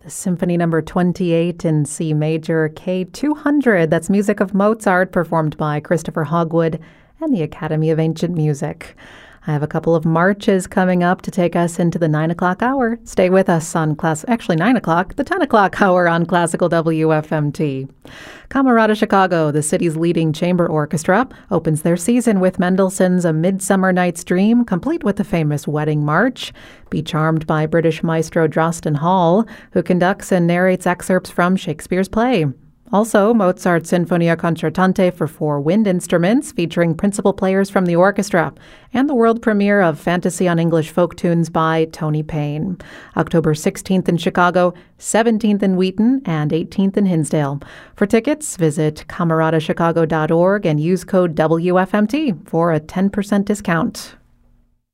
Symphony Number 28 in C Major, K200. That's music of Mozart, performed by Christopher Hogwood and the Academy of Ancient Music. I have a couple of marches coming up to take us into the 9 o'clock hour. Stay with us on 9 o'clock, the 10 o'clock hour on Classical WFMT. Camerata Chicago, the city's leading chamber orchestra, opens their season with Mendelssohn's A Midsummer Night's Dream, complete with the famous Wedding March. Be charmed by British maestro Drosten Hall, who conducts and narrates excerpts from Shakespeare's play. Also, Mozart's Sinfonia Concertante for 4 wind instruments, featuring principal players from the orchestra, and the world premiere of Fantasy on English Folk Tunes by Tony Payne. October 16th in Chicago, 17th in Wheaton, and 18th in Hinsdale. For tickets, visit cameratachicago.org and use code WFMT for a 10% discount.